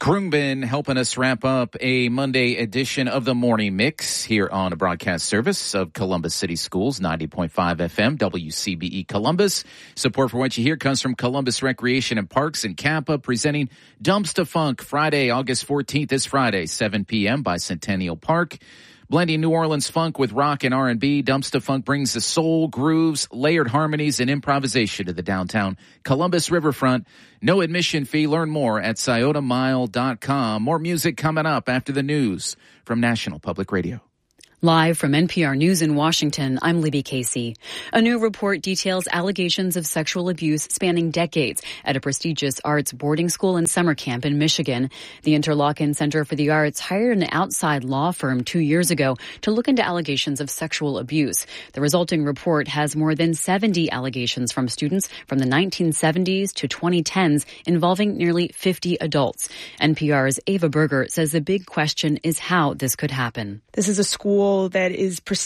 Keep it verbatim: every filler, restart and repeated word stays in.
Krungbin helping us wrap up a Monday edition of the Morning Mix here on a broadcast service of Columbus City Schools, ninety point five F M, W C B E Columbus. Support for what you hear comes from Columbus Recreation and Parks in Campa, presenting Dumpsta Funk Friday, August fourteenth, this Friday, seven p.m. by Centennial Park. Blending New Orleans funk with rock and R and B, Dumpsta Funk brings the soul, grooves, layered harmonies, and improvisation to the downtown Columbus riverfront. No admission fee. Learn more at scioto mile dot com. More music coming up after the news from National Public Radio. Live from N P R News in Washington, I'm Libby Casey. A new report details allegations of sexual abuse spanning decades at a prestigious arts boarding school and summer camp in Michigan. The Interlochen Center for the Arts hired an outside law firm two years ago to look into allegations of sexual abuse. The resulting report has more than seventy allegations from students from the nineteen seventies to twenty tens involving nearly fifty adults. N P R's Ava Berger says the big question is how this could happen. This is a school that is